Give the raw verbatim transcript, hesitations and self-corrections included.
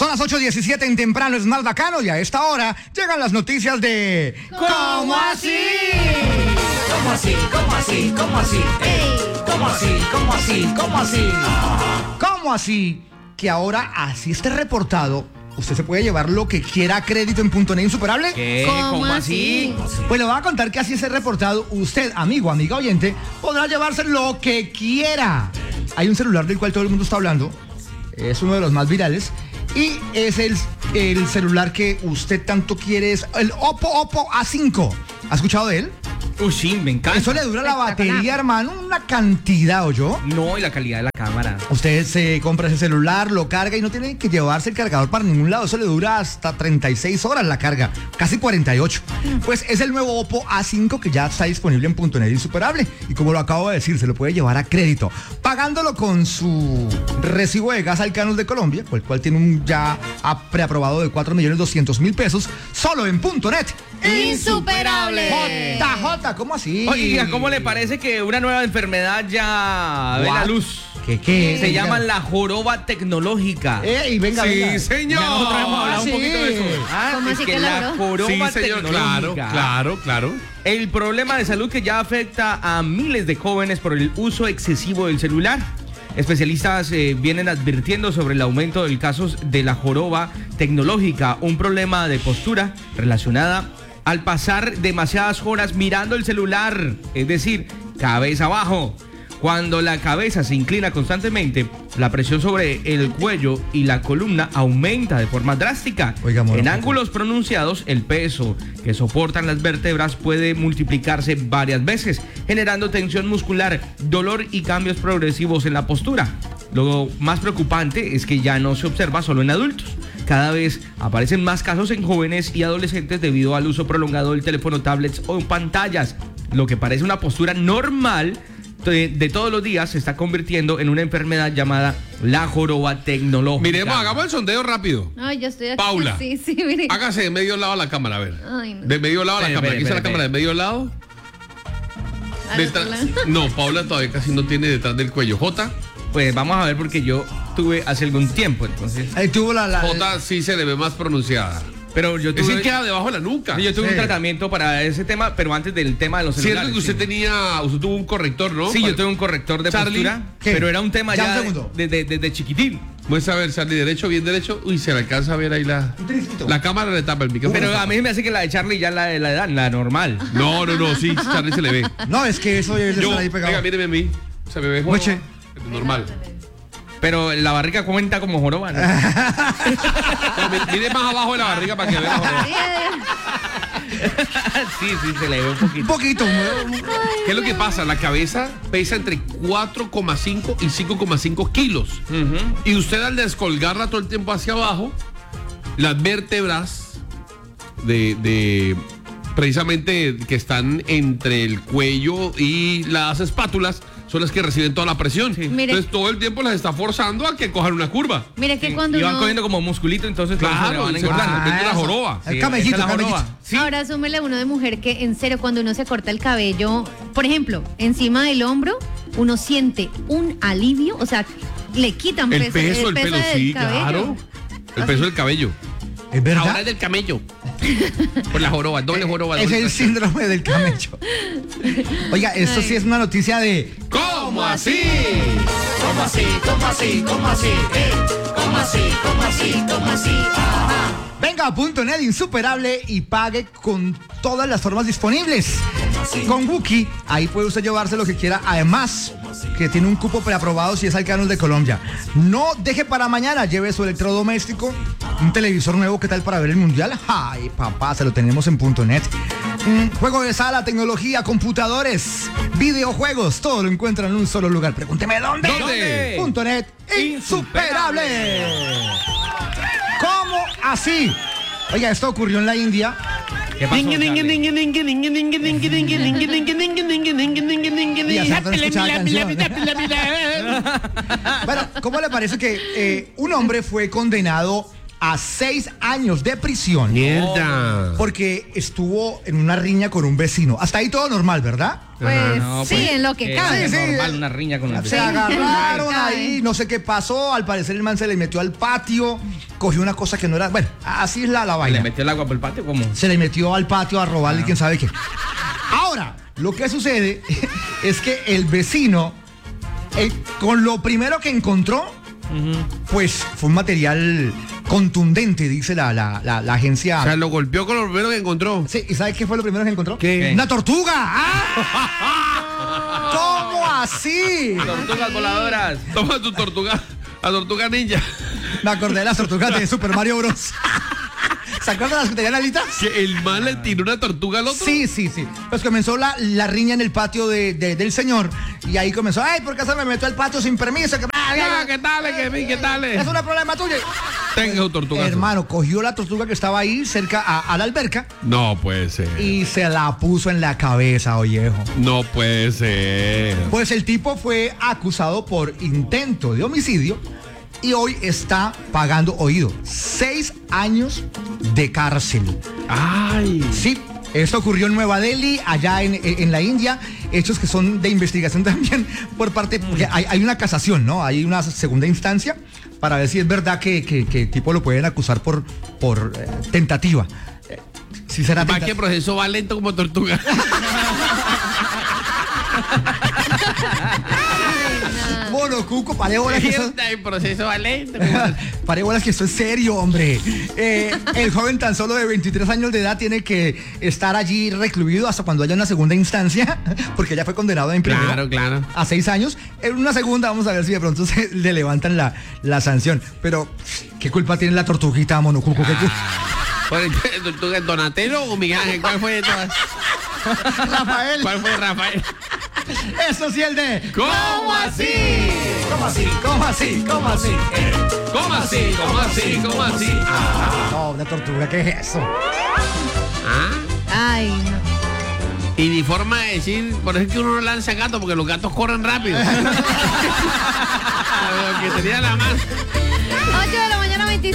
Son las ocho diecisiete en Temprano es más bacano y a esta hora llegan las noticias de... ¿Cómo así? ¿Cómo así? ¿Cómo así? ¿Cómo así? Ey. ¿Cómo así? ¿Cómo así? ¿Cómo así? ¿Cómo así? Que ahora así esté reportado, usted se puede llevar lo que quiera a crédito en Punto Net Insuperable. ¿Qué? ¿Cómo, ¿Cómo así? así? Pues le voy a contar que así esté reportado, usted, amigo, amiga oyente, podrá llevarse lo que quiera. Hay un celular del cual todo el mundo está hablando, es uno de los más virales, y es el, el celular que usted tanto quiere, es el Oppo Oppo A cinco. ¿Ha escuchado de él? Uy, sí, me encanta. Eso le dura la batería, hermano, una cantidad, ¿oyó? No, y la calidad de la cámara. Usted se compra ese celular, lo carga y no tiene que llevarse el cargador para ningún lado. Eso le dura hasta treinta y seis horas la carga, casi cuarenta y ocho. Pues es el nuevo Oppo A cinco que ya está disponible en Punto Net Insuperable. Y como lo acabo de decir, se lo puede llevar a crédito, pagándolo con su recibo de gas Alcanos de Colombia, el cual tiene un ya preaprobado de cuatro millones doscientos mil pesos, solo en Punto Net Insuperable. J J, ¿cómo así? Oiga, ¿cómo le parece que una nueva enfermedad ya ve la luz? ¿Qué qué? Se Diga. llama la joroba tecnológica. Ey, venga, Sí, venga. señor. Ya nosotros hemos hablado Ah, un poquito de sí. eso. Ah, ¿Cómo es así que que la logró? joroba Sí, señor, claro, tecnológica. claro, claro. El problema de salud que ya afecta a miles de jóvenes por el uso excesivo del celular. Especialistas eh, vienen advirtiendo sobre el aumento de casos de la joroba tecnológica, un problema de postura relacionada al pasar demasiadas horas mirando el celular, es decir, cabeza abajo. Cuando la cabeza se inclina constantemente, la presión sobre el cuello y la columna aumenta de forma drástica. Oiga, moro, en poco. ángulos pronunciados, el peso que soportan las vértebras puede multiplicarse varias veces, generando tensión muscular, dolor y cambios progresivos en la postura. Lo más preocupante es que ya no se observa solo en adultos. Cada vez aparecen más casos en jóvenes y adolescentes debido al uso prolongado del teléfono, tablets o pantallas. Lo que parece una postura normal de, de todos los días se está convirtiendo en una enfermedad llamada la joroba tecnológica. Miremos, hagamos el sondeo rápido. Ay, yo estoy aquí. Paula. Sí, sí, mire. Hágase de medio lado a la cámara, a ver. Ay, no. De medio lado a la Espere, cámara. espere, Aquí está la espere, cámara de medio lado. Al otro Detrás- lado. No, Paula todavía casi no tiene detrás del cuello. J, Pues vamos a ver porque yo tuve hace algún tiempo, entonces. Ahí tuvo la... la J sí se le ve más pronunciada. Pero yo Es tuve, que queda debajo de la nuca. sí, yo tuve Sí. un tratamiento para ese tema, pero antes del tema de los Cierto celulares. que usted sí. tenía, usted tuvo un corrector, ¿no? Sí, yo Para- tuve un corrector de Charlie, postura, ¿qué? pero era un tema Ya, ya, un de- segundo. desde desde chiquitín. Muestra a ver, Charlie, derecho, bien derecho. Uy, se le alcanza a ver ahí la... Un tricito. La cámara le tapa el micrófono. Pero a mí me hace que la de Charlie ya la de la edad, la normal. No, no, no, sí, Charlie se le ve. No, es que eso debe de Yo, estar ahí pegado. venga, míreme a mí. Se me ve joroba. Mueche. Normal. Pero la barriga cuenta como joroba, ¿no? No, mi- mire más abajo de la barriga para que vea la joroba. Sí, sí, se le ve un Un poquito. poquito. ¿Qué es lo que pasa? La cabeza pesa entre cuatro coma cinco y cinco coma cinco kilos. Ujú. Y usted al descolgarla todo el tiempo hacia abajo, las vértebras de, de precisamente que están entre el cuello y las espátulas son las que reciben toda la presión. Mire. Entonces todo el tiempo las está forzando a que cojan una curva. Mire que Sí, cuando y van uno... cogiendo como musculito, entonces por eso le Claro, van se engordando. van metiendo la eso. joroba. El Sí, camellito, esa es la camellito. joroba. Sí. Ahora súmele uno de mujer que en serio cuando uno se corta el cabello, por ejemplo, encima del hombro, uno siente un alivio, o sea, le quitan El peso, el pelo, del sí, cabello. claro. El peso del cabello. ¿Es verdad? Ahora es del camello. Por la joroba, doble joroba. Es doble el síndrome del camello. Oiga, esto Ay. sí es una noticia de... ¿Cómo así? ¿Cómo así? ¿Cómo así? ¿Cómo así? Eh, ¿Cómo así? ¿Cómo así? ¿Cómo así? Venga a Punto Net Insuperable y pague con todas las formas disponibles. Con Wookie, ahí puede usted llevarse lo que quiera. Además, que tiene un cupo preaprobado si es Alcanos de Colombia. No deje para mañana, lleve su electrodoméstico, un televisor nuevo, ¿qué tal para ver el mundial? Ay, papá, se lo tenemos en Punto Net. Mm, juego de sala, tecnología, computadores, videojuegos, todo lo encuentra en un solo lugar. Pregúnteme dónde. ¿Dónde? Punto Net Insuperable. ¿Cómo así? Oiga, esto ocurrió en la India. ¿Qué pasó, Charlie? Y hasta no escuchaba la canción. Bueno, ¿cómo le parece que eh, un hombre fue condenado a seis años de prisión. Mierda. Porque estuvo en una riña con un vecino. Hasta ahí todo normal, ¿verdad? Pues No, sí, pues, en lo que eh, cabe. es Sí, sí. normal una riña con la Se agarraron Cabe. ahí, no sé qué pasó. Al parecer el man se le metió al patio, cogió una cosa que no era. Bueno, así es la, la vaina. ¿Le metió el agua por el patio? ¿Cómo? Se le metió al patio a robarle quién sabe qué. Ahora, lo que sucede es que el vecino, eh, con lo primero que encontró, pues fue un material contundente, dice la, la, la, la agencia. O sea, lo golpeó con lo primero que encontró. Sí, ¿y sabe qué fue lo primero que encontró? ¿Qué? ¡Una tortuga! ¡Ah! ¿Cómo así? Tortugas voladoras. Toma tu tortuga, la tortuga ninja. Me acordé de las tortugas de Super Mario Bros. ¿Se acuerdan de las que tenían alitas? Que el man le tiró una tortuga al otro. Sí, sí, sí. Pues comenzó la, la riña en el patio de, de- del señor. Y ahí comenzó, ay, ¿por qué se me metió al patio sin permiso? Que... Ya, ¿qué tal? ¿Qué, qué tal? Es un problema tuyo. Tenga su tortuga. Hermano, cogió la tortuga que estaba ahí cerca a, a la alberca No puede ser. y se la puso en la cabeza, oyejo. No puede ser. Pues el tipo fue acusado por intento de homicidio y hoy está pagando, oído, seis años de cárcel. Ay. Sí, esto ocurrió en Nueva Delhi, allá en, en la India, hechos que son de investigación también por parte, porque hay, hay una casación, ¿no? Hay una segunda instancia para ver si es verdad que, que, que el tipo lo pueden acusar por, por eh, tentativa. Eh, si será Más tenta- que el proceso va lento como tortuga. Bueno, Cuco, pare bolas que eso, El proceso va lento. pare bolas que esto es serio, hombre. Eh, el joven tan solo de veintitrés años de edad tiene que estar allí recluido hasta cuando haya una segunda instancia, porque ya fue condenado en primera Claro, claro. a seis años. En una segunda vamos a ver si de pronto se le levantan la, la sanción. Pero, ¿qué culpa tiene la tortuguita, Monocuco? ¿Qué culpa? Por el tortuga, ¿Donatello o Miguel Ángel? ¿Cuál fue de todas? Rafael. ¿Cuál fue Rafael? Eso sí, el de... ¿Cómo así? ¿Cómo así? ¿Cómo así? ¿Cómo así? ¿Cómo así? ¿Cómo así? ¿Cómo así? No, una tortuga, ¿qué es eso? ¿Ah? Ay, no. Y ni forma de decir, por eso es que uno no lanza gato, porque los gatos corren rápido. Lo que tenía la mano.